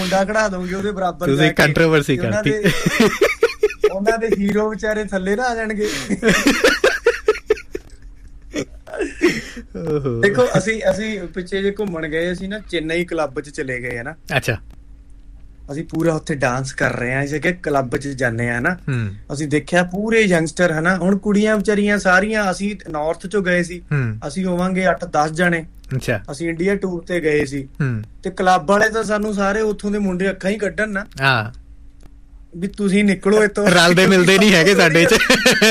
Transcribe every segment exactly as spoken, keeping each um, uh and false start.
ਮੁੰਡਾ ਕਢਾ ਦੋਗੇ ਉਹਦੇ ਬਰਾਬਰ, ਤੁਸੀਂ ਕੰਟਰੋਵਰਸੀ ਕਰਤੀ। ਉਹਨਾਂ ਦੇ ਹੀਰੋ ਵਿਚਾਰੇ ਥੱਲੇ ਨਾ ਆ ਜਾਣਗੇ। ਦੇਖੋ ਅਸੀਂ ਅਸੀਂ ਪਿੱਛੇ ਜੇ ਘੁੰਮਣ ਗਏ, ਅਸੀਂ ਨਾ ਚੇਨਈ ਕਲੱਬ ਚ ਚਲੇ ਗਏ ਹਨਾ। ਅੱਛਾ। ਅਸੀਂ ਪੂਰਾ ਉੱਥੇ ਡਾਂਸ ਕਰ ਰਹੇ ਹਾਂ, ਅਸੀਂ ਕਿ ਕਲੱਬ ਚ ਜਾਂਦੇ ਹਾਂ ਨਾ। ਅਸੀਂ ਦੇਖਿਆ ਪੂਰੇ ਯੰਗਸਟਰ ਹਨਾ। ਹੁਣ ਕੁੜੀਆਂ ਵਿਚਾਰੀਆਂ ਸਾਰੀਆਂ, ਅਸੀਂ ਨਾਰਥ ਚੋਂ ਗਏ ਸੀ, ਅਸੀਂ ਹੋਵਾਂਗੇ ਅੱਠ ਦਸ ਜਣੇ। ਅੱਛਾ। ਅਸੀਂ ਇੰਡੀਆ ਟੂਰ ਤੇ ਗਏ ਸੀ ਤੇ ਕਲੱਬ ਵਾਲੇ ਤਾਂ ਸਾਨੂੰ ਸਾਰੇ ਉੱਥੋਂ ਦੇ ਮੁੰਡੇ ਅੱਖਾਂ ਹੀ ਕੱਢਣ ਨਾ ਵੀ ਤੁਸੀਂ ਨਿਕਲੋ ਇੱਥੋਂ, ਰਲਦੇ ਮਿਲਦੇ ਨੀ ਹੈਗੇ ਸਾਡੇ ਚ।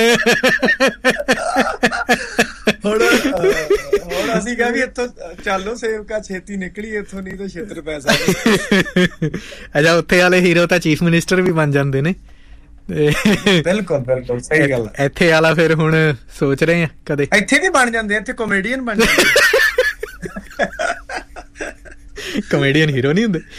ਹੁਣ ਹੁਣ ਅਸੀਂ ਕਿਹਾ ਵੀ ਇੱਥੋਂ ਚੱਲੋ ਸੇਵਕਾ, ਛੇਤੀ ਨਿਕਲੀ ਇੱਥੋਂ, ਨਹੀਂ ਤਾਂ ਛਿੱਤਰ ਪੈ ਸਕਦੇ। ਅੱਛਾ, ਉੱਥੇ ਵਾਲੇ ਹੀਰੋ ਤਾਂ ਚੀਫ ਮਿਨਿਸਟਰ ਵੀ ਬਣ ਜਾਂਦੇ ਨੇ। ਬਿਲਕੁਲ ਬਿਲਕੁਲ ਸਹੀ ਗੱਲ ਹੈ। ਇੱਥੇ ਵਾਲਾ ਫਿਰ ਹੁਣ ਸੋਚ ਰਹੇ ਆ ਕਦੇ ਇੱਥੇ ਵੀ ਬਣ ਜਾਂਦੇ, ਇੱਥੇ ਕਾਮੇਡੀਅਨ ਬਣ ਜਾਂਦੇ। ਕਾਮੇਡੀਅਨ ਹੀਰੋ ਨਹੀਂ ਹੁੰਦੇ।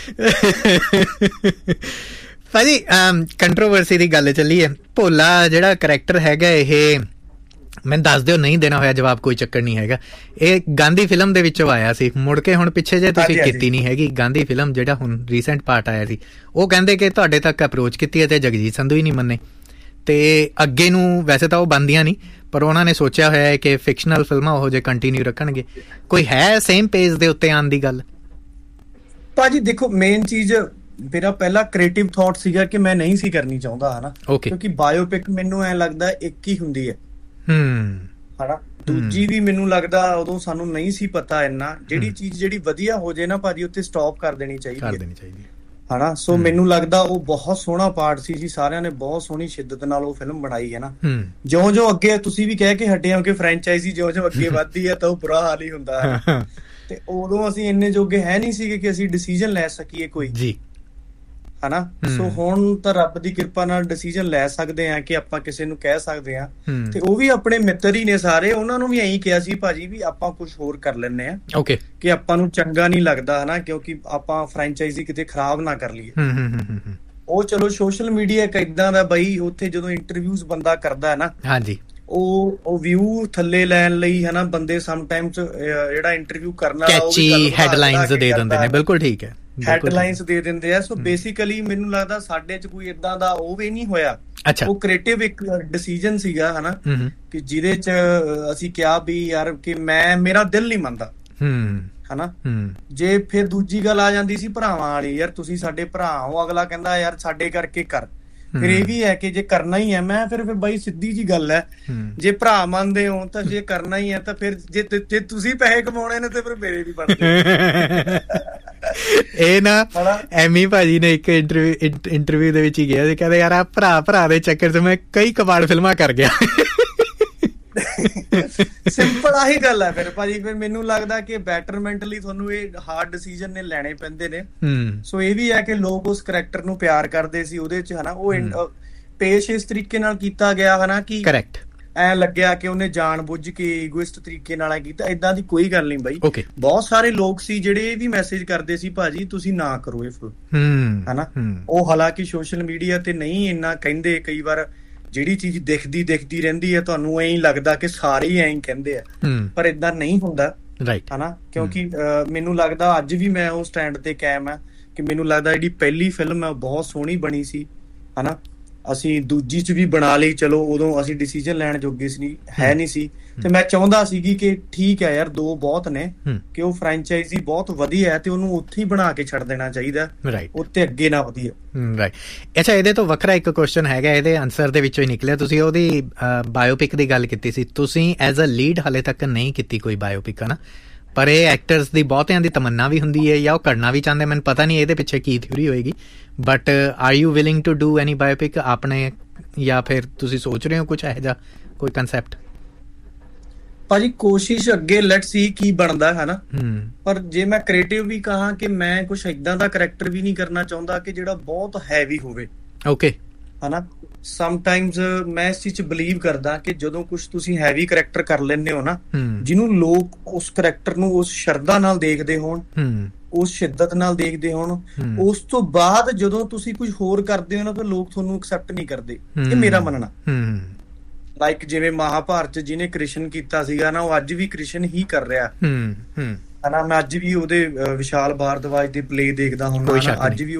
ਭਾਜੀ ਕੰਟਰੋਵਰਸੀ ਦੀ ਗੱਲ ਚੱਲੀ ਹੈ। ਭੋਲਾ ਜਿਹੜਾ ਕਰੈਕਟਰ ਹੈਗਾ, ਇਹ ਮੈਨੂੰ ਦੱਸ ਦਿਓ, ਨਹੀਂ ਦੇਣਾ ਹੋਇਆ ਜਵਾਬ ਕੋਈ ਚੱਕਰ ਨਹੀਂ ਹੈਗਾ। ਇਹ ਗਾਂਧੀ ਫਿਲਮ ਦੇ ਵਿੱਚੋਂ ਆਇਆ ਸੀ, ਮੁੜ ਕੇ ਹੁਣ ਪਿੱਛੇ ਜੇ ਤੁਸੀਂ ਕੀਤੀ ਨਹੀਂ ਹੈਗੀ। ਗਾਂਧੀ ਫਿਲਮ ਜਿਹੜਾ ਹੁਣ ਰੀਸੈਂਟ ਪਾਰਟ ਆਇਆ ਸੀ, ਉਹ ਕਹਿੰਦੇ ਕਿ ਤੁਹਾਡੇ ਤੱਕ ਅਪਰੋਚ ਕੀਤੀ ਅਤੇ ਜਗਜੀਤ ਸੰਧੂ ਹੀ ਨਹੀਂ ਮੰਨੇ, ਤੇ ਅੱਗੇ ਨੂੰ ਵੈਸੇ ਤਾਂ ਉਹ ਬਣਦੀਆਂ ਨਹੀਂ, ਪਰ ਉਹਨਾਂ ਨੇ ਸੋਚਿਆ ਹੋਇਆ ਹੈ ਕਿ ਫਿਕਸ਼ਨਲ ਫਿਲਮਾਂ ਉਹੋ ਜਿਹੇ ਕੰਟੀਨਿਊ ਰੱਖਣਗੇ। ਕੋਈ ਹੈ ਸੇਮ ਪੇਜ ਦੇ ਉੱਤੇ ਆਉਣ ਦੀ ਗੱਲ? ਭਾਜੀ ਦੇਖੋ, ਮੇਨ ਚੀਜ਼ ਮੇਰਾ ਪਹਿਲਾ ਕ੍ਰੀਏਟਿਵ ਥਾਟ ਸੀਗਾ ਕਿ ਮੈਂ ਨਹੀਂ ਸੀ ਕਰਨੀ ਚਾਹੁੰਦਾ ਹਨਾ, ਕਿਉਂਕਿ ਬਾਇਓਪਿਕ ਮੈਨੂੰ ਐ ਲੱਗਦਾ ਇੱਕ ਹੀ ਹੁੰਦੀ ਹੈ ਹਨਾ। ਦੂਜੀ ਵੀ ਮੈਨੂੰ ਲੱਗਦਾ ਉਦੋਂ ਸਾਨੂੰ ਨਹੀਂ ਸੀ ਪਤਾ ਇੰਨਾ। ਜਿਹੜੀ ਚੀਜ਼ ਜਿਹੜੀ ਵਧੀਆ ਹੋ ਜਾਏ ਨਾ ਭਾਜੀ, ਉੱਥੇ ਸਟਾਪ ਕਰ ਦੇਣੀ ਚਾਹੀਦੀ ਹੈ ਹਨਾ। ਸੋ ਮੈਨੂੰ ਲੱਗਦਾ ਉਹ ਬਹੁਤ ਸੋਹਣਾ ਪਾਰਟ ਸੀ ਜੀ, ਸਾਰਿਆਂ ਨੇ ਬਹੁਤ ਸੋਹਣੀ ਸ਼ਿੱਦਤ ਨਾਲ ਉਹ ਫਿਲਮ ਬਣਾਈ ਹੈ ਨਾ। ਜਿਉਂ ਜਿਉਂ ਅੱਗੇ ਤੁਸੀਂ ਵੀ ਕਹਿ ਕੇ ਹਟੇ ਹੋ ਕਿ ਫਰੈਂਚਾਈਜ਼ੀ ਜਿਉਂ ਜਿਉਂ ਅੱਗੇ ਵੱਧਦੀ ਹੈ ਤਾਂ ਉਹ ਬੁਰਾ ਹਾਲ ਹੀ ਹੁੰਦਾ ਹੈ। ਤੇ ਉਦੋਂ ਅਸੀਂ ਇੰਨੇ ਜੋਗੇ ਹੈ ਨਹੀਂ ਸੀਗੇ ਕਿ ਅਸੀਂ ਡਿਸੀਜਨ ਲੈ ਸਕੀਏ ਕੋਈ ਜੀ ਹਨਾ। ਸੋ ਹੁਣ ਤਾਂ ਰੱਬ ਦੀ ਕਿਰਪਾ ਨਾਲ ਡਿਸੀਜਨ ਲੈ ਸਕਦੇ ਆ ਕਿ ਆਪਾਂ ਕਿਸੇ ਨੂੰ ਕਹਿ ਸਕਦੇ ਆ। ਤੇ ਉਹ ਵੀ ਆਪਣੇ ਮਿੱਤਰ ਹੀ ਨੇ ਸਾਰੇ, ਉਹਨਾਂ ਨੂੰ ਵੀ ਐਂ ਕਿਹਾ ਸੀ ਭਾਜੀ ਵੀ ਆਪਾਂ ਕੁਛ ਹੋਰ ਕਰ ਲੈਂਦੇ ਆ ਓਕੇ, ਕਿ ਆਪਾਂ ਨੂੰ ਚੰਗਾ ਨਹੀਂ ਲੱਗਦਾ ਹਨਾ, ਕਿਉਂਕਿ ਆਪਾਂ ਫਰੈਂਚਾਈਜ਼ੀ ਕਿਤੇ ਖਰਾਬ ਨਾ ਕਰ ਲਈਏ। ਉਹ ਚਲੋ ਸੋਸ਼ਲ ਮੀਡੀਆ ਇੱਕ ਏਦਾਂ ਦਾ ਬਈ, ਉੱਥੇ ਜਦੋਂ ਇੰਟਰਵਿਊਜ਼ ਬੰਦਾ ਕਰਦਾ ਹੈ ਨਾ, ਹਾਂਜੀ, ਉਹ ਉਹ ਵਿਊ ਥੱਲੇ ਲੈਣ ਲਈ ਹਨਾ, ਬੰਦੇ ਸਮਟਾਈਮਸ ਜਿਹੜਾ ਇੰਟਰਵਿਊ ਕਰਨ ਵਾਲਾ ਕੈਚੀ ਹੈਡਲਾਈਨਸ ਦੇ ਦਿੰਦੇ ਨੇ। ਬਿਲਕੁਲ ਠੀਕ ਹੈ, ਹੈਡਲਾਈਨਸ ਦੇ ਦਿੰਦੇ ਆ। ਸੋ ਬੇਸਿਕਲੀ ਮੈਨੂੰ ਲੱਗਦਾ ਸਾਡੇ ਚ ਕੋਈ ਏਦਾਂ ਦਾ ਉਹ ਵੀ ਨਹੀਂ ਹੋਇਆ। ਉਹ ਕ੍ਰੀਏਟਿਵ ਇੱਕ ਡਿਸੀਜਨ ਸੀਗਾ ਹਨਾ, ਕਿ ਜਿਹਦੇ ਚ ਅਸੀਂ ਕਿਹਾ ਵੀ ਯਾਰ ਕਿ ਮੈਂ ਮੇਰਾ ਦਿਲ ਨਹੀਂ ਮੰਨਦਾ ਹਨਾ। ਜੇ ਫਿਰ ਦੂਜੀ ਗੱਲ ਆ ਜਾਂਦੀ ਸੀ ਭਰਾਵਾਂ ਵਾਲੀ, ਯਾਰ ਤੁਸੀਂ ਸਾਡੇ ਭਰਾ ਹੋ, ਅਗਲਾ ਕਹਿੰਦਾ ਯਾਰ ਸਾਡੇ ਕਰਕੇ ਕਰ। ਫਿਰ ਇਹ ਵੀ ਹੈ ਕਿ ਜੇ ਕਰਨਾ ਹੀ ਹੈ, ਮੈਂ ਫਿਰ ਫਿਰ ਬਾਈ ਸਿੱਧੀ ਜੀ ਗੱਲ ਹੈ, ਜੇ ਭਰਾ ਮੰਨਦੇ ਹੋ ਤਾਂ ਜੇ ਕਰਨਾ ਹੀ ਹੈ ਤਾਂ ਫਿਰ ਜੇ ਜੇ ਤੁਸੀਂ ਪੈਸੇ ਕਮਾਉਣੇ ਨੇ ਤੇ ਫਿਰ ਮੇਰੇ ਵੀ ਬਣਦੇ। ਇਹ ਨਾ ਐਮੀ ਭਾਜੀ ਨੇ ਇੱਕ ਇੰਟਰਵਿਊ ਇੰਟਰਵਿਊ ਦੇ ਵਿੱਚ ਹੀ ਗਿਆ ਸੀ, ਕਹਿੰਦੇ ਯਾਰ ਆ ਭਰਾ ਭਰਾ ਦੇ ਚੱਕਰ ਚ ਮੈਂ ਕਈ ਕਬਾੜ ਫਿਲਮਾਂ ਕਰ ਗਿਆ। ਸਿੰਪਲ ਆਹੀ ਗੱਲ ਹੈ ਫਿਰ ਭਾਜੀ। ਫਿਰ ਮੈਨੂੰ ਲੱਗਦਾ ਕਿ ਬੈਟਰਮੈਂਟ ਲਈ ਤੁਹਾਨੂੰ ਇਹ ਹਾਰਡ ਡਿਸੀਜਨ ਨੇ ਲੈਣੇ ਪੈਂਦੇ ਨੇ। ਸੋ ਇਹ ਵੀ ਹੈ ਕਿ ਲੋਕ ਉਸ ਕਰੈਕਟਰ ਨੂੰ ਪਿਆਰ ਕਰਦੇ ਸੀ ਉਹਦੇ ਚ ਹਨਾ, ਉਹ ਪੇਸ਼ ਇਸ ਤਰੀਕੇ ਨਾਲ ਕੀਤਾ ਗਿਆ ਹਨਾ ਕਿ ਕਰੈਕਟ ਐ ਲੱਗਿਆ ਕਿ ਉਹਨੇ ਜਾਣ ਬੁੱਝ ਕੇ ਈਗੋਇਸਟ ਤਰੀਕੇ ਨਾਲ ਕੀਤਾ। ਏਦਾਂ ਦੀ ਕੋਈ ਗੱਲ ਨਹੀਂ ਬਾਈ। ਬਹੁਤ ਸਾਰੇ ਲੋਕ ਸੀ ਜਿਹੜੇ ਇਹ ਵੀ ਮੈਸੇਜ ਕਰਦੇ ਸੀ ਭਾਜੀ ਤੁਸੀਂ ਨਾ ਕਰੋ ਇਹ ਫਿਲਮ ਹਨਾ। ਉਹ ਹਾਲਾਂਕਿ ਸੋਸ਼ਲ ਮੀਡੀਆ ਤੇ ਨਹੀਂ ਇੰਨਾ ਕਹਿੰਦੇ, ਕਈ ਵਾਰ ਜਿਹੜੀ ਚੀਜ਼ ਦਿਖਦੀ ਦਿਖਦੀ ਰਹਿੰਦੀ ਹੈ ਤੁਹਾਨੂੰ ਐਂ ਲੱਗਦਾ ਕਿ ਸਾਰੇ ਹੀ ਐਂ ਕਹਿੰਦੇ ਆ, ਪਰ ਏਦਾਂ ਨਹੀਂ ਹੁੰਦਾ ਹਨਾ। ਕਿਉਂਕਿ ਮੈਨੂੰ ਲੱਗਦਾ ਅੱਜ ਵੀ ਮੈਂ ਉਹ ਸਟੈਂਡ ਤੇ ਕਾਇਮ ਆ ਕਿ ਮੈਨੂੰ ਲੱਗਦਾ ਜਿਹੜੀ ਪਹਿਲੀ ਫਿਲਮ ਹੈ ਬਹੁਤ ਸੋਹਣੀ ਬਣੀ ਸੀ ਹਨਾ। ਅਸੀਂ ਦੂਜੀ ਚ ਵੀ ਬਣਾ ਲਈ, ਚਲੋ ਉਦੋਂ ਅਸੀਂ ਡਿਸੀਜਨ ਲੈਣ ਜੋਗੇ ਸੀ ਹੈ ਨਹੀਂ ਸੀ, ਤੇ ਮੈਂ ਚਾਹੁੰਦਾ ਸੀਗੀ ਕਿ ਠੀਕ ਹੈ ਯਾਰ ਦੋ ਬਹੁਤ ਨੇ, ਕਿ ਉਹ ਫਰੈਂਚਾਈਜ਼ੀ ਬਹੁਤ ਵਧੀਆ ਹੈ ਤੇ ਉਹਨੂੰ ਉੱਥੇ ਹੀ ਬਣਾ ਕੇ ਛੱਡ ਦੇਣਾ ਚਾਹੀਦਾ, ਉੱਤੇ ਅੱਗੇ ਨਾ ਵਧੀਆ। ਰਾਈਟ। ਅੱਛਾ, ਇਹਦੇ ਤੋਂ ਵੱਖਰਾ ਇੱਕ ਕੁਐਸਚਨ ਹੈਗਾ, ਇਹਦੇ ਆਨਸਰ ਦੇ ਵਿੱਚੋਂ ਹੀ ਨਿਕਲਿਆ। ਤੁਸੀਂ ਉਹਦੀ ਬਾਇਓਪਿਕ ਦੀ ਗੱਲ ਕੀਤੀ ਸੀ, ਤੁਸੀਂ ਐਜ਼ ਅ ਲੀਡ ਹਾਲੇ ਤੱਕ ਨਹੀਂ ਕੀਤੀ ਕੋਈ ਬਾਇਓਪਿਕ ਹਨਾ, ਪਰ ਇਹ ਐਕਟਰਸ ਦੀ ਬਹੁਤਿਆਂ ਦੀ ਤਮੰਨਾ ਵੀ ਹੁੰਦੀ ਹੈ ਜਾਂ ਉਹ ਕਰਨਾ ਵੀ ਚਾਹੁੰਦੇ। ਮੈਨੂੰ ਪਤਾ ਨਹੀਂ ਇਹਦੇ ਪਿੱਛੇ ਕੀ ਥਿਊਰੀ ਹੋਏਗੀ, but are you willing to do any biopic ਆਪਣੇ, ਜਾਂ ਫਿਰ ਤੁਸੀਂ ਸੋਚ ਰਹੇ ਹੋ ਕੁਛ ਇਹੋ ਜਿਹਾ ਕੋਈ ਕਨਸੈਪਟ? ਭਾਜੀ ਕੋਸ਼ਿਸ਼ ਅੱਗੇ ਲੈਟ ਸੀ ਕੀ ਬਣਦਾ ਹੈ ਨਾ, ਪਰ ਜੇ ਮੈਂ ਕ੍ਰੀਏਟਿਵ ਵੀ ਕਹਾਂ ਕਿ ਮੈਂ ਕੁਛ ਏਦਾਂ ਦਾ ਕਰੈਕਟਰ ਵੀ ਨਹੀਂ ਕਰਨਾ ਚਾਹੁੰਦਾ ਕਿ ਜਿਹੜਾ ਬਹੁਤ ਹੈਵੀ ਹੋਵੇ ਓਕੇ ਹਨਾ। ਸਮਟਾਈਮਸ ਮੈਂ ਇਸ ਚੀਜ਼ ਚ ਬਿਲੀਵ ਕਰਦਾ ਕਿ ਜਦੋਂ ਕੁਛ ਤੁਸੀਂ ਹੈਵੀ ਕਰੈਕਟਰ ਕਰ ਲੈਂਦੇ ਹੋ ਨਾ, ਜਿਹਨੂੰ ਲੋਕ ਉਸ ਕਰੈਕਟਰ ਨੂੰ ਉਸ ਸ਼ਰਧਾ ਨਾਲ ਦੇਖਦੇ ਹੋਣ, ਉਸ ਸ਼ਿੱਦਤ ਨਾਲ ਦੇਖਦੇ ਹੋਣ, ਉਸ ਤੋਂ ਬਾਅਦ ਜਦੋਂ ਤੁਸੀਂ ਕੁਝ ਹੋਰ ਕਰਦੇ ਹੋ ਨਾ ਤਾਂ ਲੋਕ ਤੁਹਾਨੂੰ ਐਕਸੈਪਟ ਨਹੀਂ ਕਰਦੇ। ਇਹ ਮੇਰਾ ਮੰਨਣਾ। ਲਾਈਕ ਜਿਵੇਂ ਮਹਾਭਾਰਤ ਚ ਜਿਹਨੇ ਕ੍ਰਿਸ਼ਨ ਕੀਤਾ ਸੀਗਾ ਨਾ, ਉਹ ਅੱਜ ਵੀ ਕ੍ਰਿਸ਼ਨ ਹੀ ਕਰ ਰਿਹਾ ਹਨਾ। ਮੈਂ ਅੱਜ ਵੀ ਉਹਦੇ ਵਿਸ਼ਾਲ ਭਾਰਦਵਾਜ ਦੇ ਪਲੇ ਦੇਖਦਾ ਹੁੰਦਾ, ਅੱਜ ਵੀ